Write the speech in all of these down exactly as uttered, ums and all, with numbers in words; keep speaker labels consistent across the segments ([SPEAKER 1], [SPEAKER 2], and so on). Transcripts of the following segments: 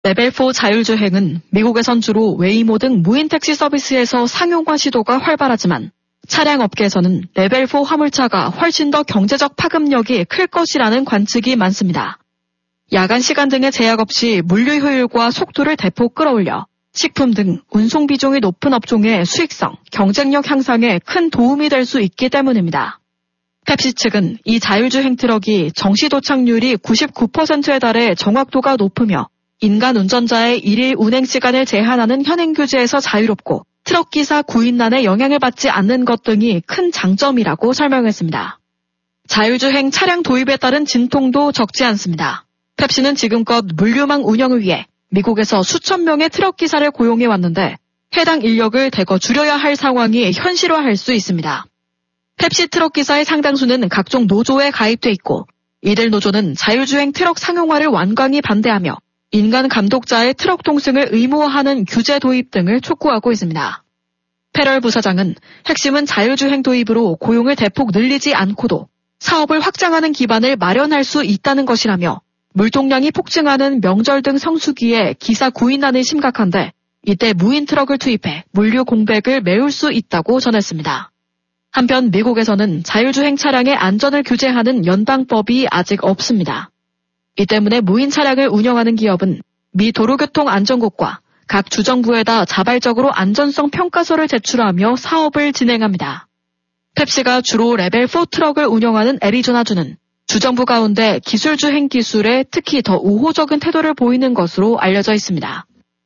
[SPEAKER 1] 레벨 사 자율주행은 미국에선 주로 웨이모 등 무인 택시 서비스에서 상용화 시도가 활발하지만 차량 업계에서는 레벨 사 화물차가 훨씬 더 경제적 파급력이 클 것이라는 관측이 많습니다. 야간 시간 등의 제약 없이 물류 효율과 속도를 대폭 끌어올려 식품 등 운송 비중이 높은 업종의 수익성, 경쟁력 향상에 큰 도움이 될 수 있기 때문입니다. 펩시 측은 이 자율주행 트럭이 정시 도착률이 구십구 퍼센트에 달해 정확도가 높으며 인간 운전자의 일일 운행 시간을 제한하는 현행 규제에서 자유롭고 트럭기사 구인난에 영향을 받지 않는 것 등이 큰 장점이라고 설명했습니다. 자율주행 차량 도입에 따른 진통도 적지 않습니다. 펩시는 지금껏 물류망 운영을 위해 미국에서 수천 명의 트럭기사를 고용해 왔는데 해당 인력을 대거 줄여야 할 상황이 현실화할 수 있습니다. 펩시 트럭기사의 상당수는 각종 노조에 가입돼 있고 이들 노조는 자율주행 트럭 상용화를 완강히 반대하며 인간 감독자의 트럭 통승을 의무화하는 규제 도입 등을 촉구하고 있습니다. 페럴 부사장은 핵심은 자율주행 도입으로 고용을 대폭 늘리지 않고도 사업을 확장하는 기반을 마련할 수 있다는 것이라며 물동량이 폭증하는 명절 등 성수기에 기사 구인난이 심각한데 이때 무인 트럭을 투입해 물류 공백을 메울 수 있다고 전했습니다. 한편 미국에서는 자율주행 차량의 안전을 규제하는 연방법이 아직 없습니다. 이 때문에 무인 차량을 운영하는 기업은 미 도로교통안전국과 각 주정부에다 자발적으로 안전성 평가서를 제출하며 사업을 진행합니다. 펩시가 주로 레벨 사 트럭을 운영하는 애리조나주는 주정부 가운데 기술주행 기술에 특히 더 우호적인 태도를 보이는 것으로 알려져 있습니다.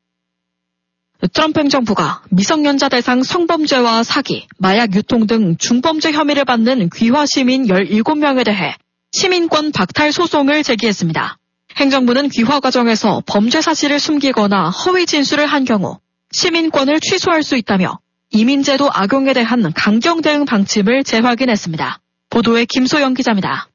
[SPEAKER 1] 트럼프 행정부가 미성년자 대상 성범죄와 사기, 마약 유통 등 중범죄 혐의를 받는 귀화 시민 열일곱 명에 대해 시민권 박탈 소송을 제기했습니다. 행정부는 귀화 과정에서 범죄 사실을 숨기거나 허위 진술을 한 경우 시민권을 취소할 수 있다며 이민제도 악용에 대한 강경 대응 방침을 재확인했습니다. 보도에 김소영 기자입니다.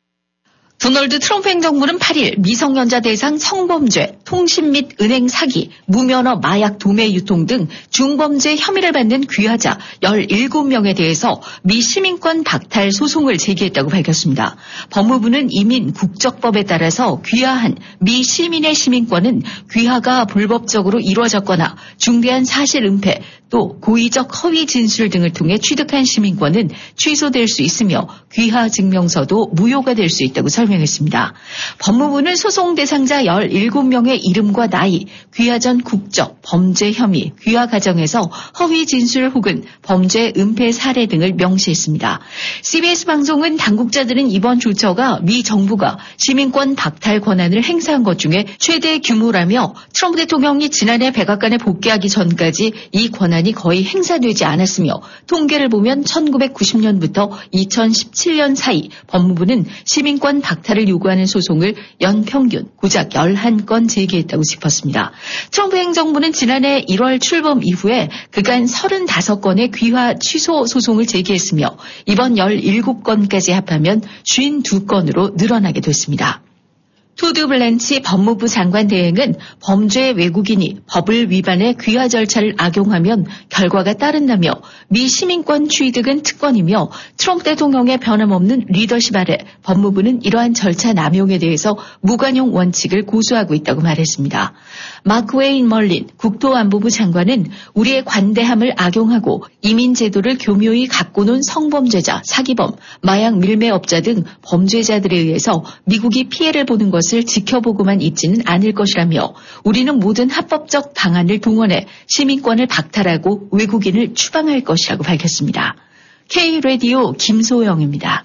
[SPEAKER 2] 도널드 트럼프 행정부는 팔 일 미성년자 대상 성범죄, 통신 및 은행 사기, 무면허 마약 도매 유통 등 중범죄 혐의를 받는 귀화자 열일곱 명에 대해서 미 시민권 박탈 소송을 제기했다고 밝혔습니다. 법무부는 이민 국적법에 따라서 귀화한 미 시민의 시민권은 귀화가 불법적으로 이루어졌거나 중대한 사실 은폐, 또 고의적 허위 진술 등을 통해 취득한 시민권은 취소될 수 있으며 귀화 증명서도 무효가 될 수 있다고 설명했습니다. 법무부는 소송 대상자 열일곱 명의 이름과 나이, 귀화 전 국적, 범죄 혐의, 귀화 과정에서 허위 진술 혹은 범죄 은폐 사례 등을 명시했습니다. 씨비에스 방송은 당국자들은 이번 조처가 미 정부가 시민권 박탈 권한을 행사한 것 중에 최대 규모라며 트럼프 대통령이 지난해 백악관에 복귀하기 전까지 이 권한 이 거의 행사되지 않았으며 통계를 보면 천구백구십 년부터 이천십칠 년 사이 법무부는 시민권 박탈을 요구하는 소송을 연평균 고작 열한 건 제기했다고 짚었습니다. 트럼프 행정부는 지난해 일월 출범 이후에 그간 서른다섯 건의 귀화 취소 소송을 제기했으며 이번 열일곱 건까지 합하면 오십이 건으로 늘어나게 됐습니다. 토드 블랜치 법무부 장관 대행은 범죄 외국인이 법을 위반해 귀화 절차를 악용하면 결과가 따른다며 미 시민권 취득은 특권이며 트럼프 대통령의 변함없는 리더십 아래 법무부는 이러한 절차 남용에 대해서 무관용 원칙을 고수하고 있다고 말했습니다. 마크 웨인 멀린 국토안보부 장관은 우리의 관대함을 악용하고 이민제도를 교묘히 갖고 논 성범죄자, 사기범, 마약 밀매업자 등 범죄자들에 의해서 미국이 피해를 보는 것을 지켜보고만 있지는 않을 것이라며 우리는 모든 합법적 방안을 동원해 시민권을 박탈하고 외국인을 추방할 것이라고 밝혔습니다. K-라디오 김소영입니다.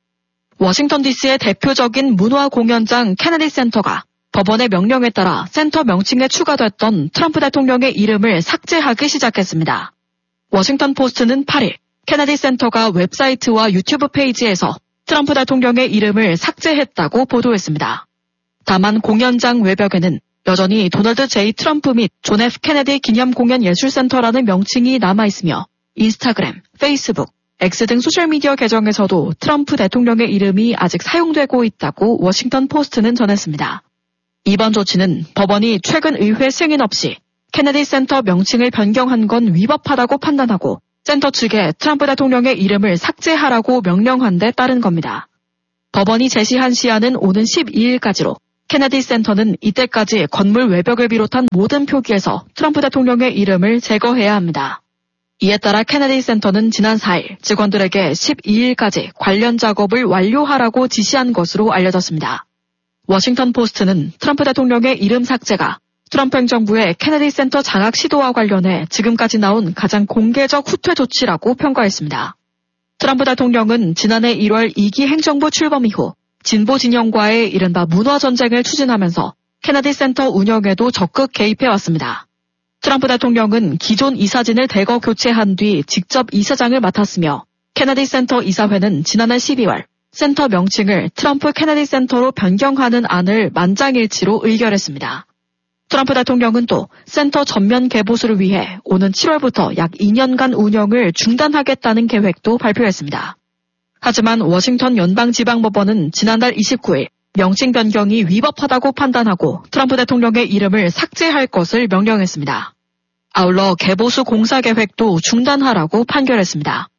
[SPEAKER 1] 워싱턴 디씨의 대표적인 문화 공연장 케네디 센터가 법원의 명령에 따라 센터 명칭에 추가됐던 트럼프 대통령의 이름을 삭제하기 시작했습니다. 워싱턴 포스트는 팔 일 케네디 센터가 웹사이트와 유튜브 페이지에서 트럼프 대통령의 이름을 삭제했다고 보도했습니다. 다만 공연장 외벽에는 여전히 도널드 제이 트럼프 및 존 에프 케네디 기념공연예술센터라는 명칭이 남아있으며 인스타그램, 페이스북, X 등 소셜미디어 계정에서도 트럼프 대통령의 이름이 아직 사용되고 있다고 워싱턴 포스트는 전했습니다. 이번 조치는 법원이 최근 의회 승인 없이 케네디 센터 명칭을 변경한 건 위법하다고 판단하고 센터 측에 트럼프 대통령의 이름을 삭제하라고 명령한 데 따른 겁니다. 법원이 제시한 시한은 오는 십이 일까지로 케네디 센터는 이때까지 건물 외벽을 비롯한 모든 표기에서 트럼프 대통령의 이름을 제거해야 합니다. 이에 따라 케네디 센터는 지난 사일 직원들에게 십이일까지 관련 작업을 완료하라고 지시한 것으로 알려졌습니다. 워싱턴 포스트는 트럼프 대통령의 이름 삭제가 트럼프 행정부의 케네디 센터 장악 시도와 관련해 지금까지 나온 가장 공개적 후퇴 조치라고 평가했습니다. 트럼프 대통령은 지난해 일월 이기 행정부 출범 이후 진보 진영과의 이른바 문화 전쟁을 추진하면서 케네디 센터 운영에도 적극 개입해왔습니다. 트럼프 대통령은 기존 이사진을 대거 교체한 뒤 직접 이사장을 맡았으며 케네디 센터 이사회는 지난해 십이월 센터 명칭을 트럼프 케네디 센터로 변경하는 안을 만장일치로 의결했습니다. 트럼프 대통령은 또 센터 전면 개보수를 위해 오는 칠월부터 약 이 년간 운영을 중단하겠다는 계획도 발표했습니다. 하지만 워싱턴 연방지방법원은 지난달 이십구일 명칭 변경이 위법하다고 판단하고 트럼프 대통령의 이름을 삭제할 것을 명령했습니다. 아울러 개보수 공사 계획도 중단하라고 판결했습니다.